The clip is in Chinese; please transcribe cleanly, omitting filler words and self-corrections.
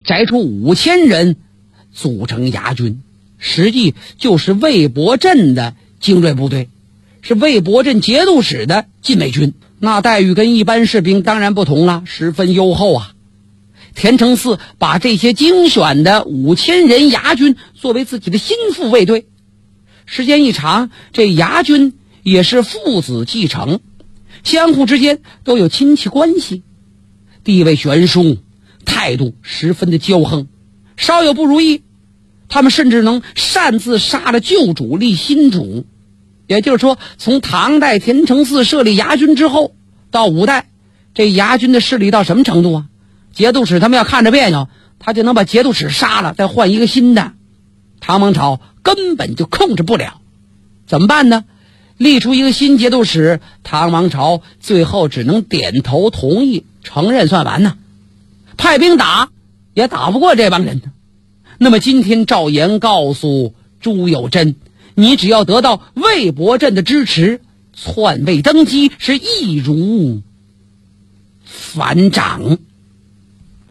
摘出5000人组成牙军，实际就是魏博镇的精锐部队，是魏博镇节度使的禁卫军。那待遇跟一般士兵当然不同了，十分优厚啊。田承嗣把这些精选的5000人牙军作为自己的心腹卫队，时间一长，这牙军也是父子继承，相互之间都有亲戚关系，地位悬殊，态度十分的骄横，稍有不如意，他们甚至能擅自杀了旧主立新主。也就是说，从唐代田承嗣设立牙军之后，到5代，这牙军的势力到什么程度啊？节度使他们要看着别扭，他就能把节度使杀了，再换一个新的。唐王朝根本就控制不了，怎么办呢？立出一个新节度使，唐王朝最后只能点头同意，承认算完呢。派兵打也打不过这帮人呢。那么今天赵岩告诉朱友贞，你只要得到魏博镇的支持，篡位登基是易如反掌。